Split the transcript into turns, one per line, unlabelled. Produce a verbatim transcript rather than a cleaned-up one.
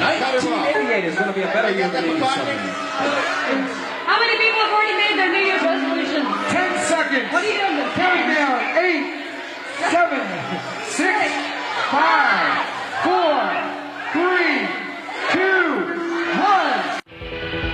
nineteen eighty-eight is going to be a better year than eighty-seven.
How many people have already made their New Year's resolution?
Ten seconds.
What are you doing?
Countdown. Eight, seven, six, five,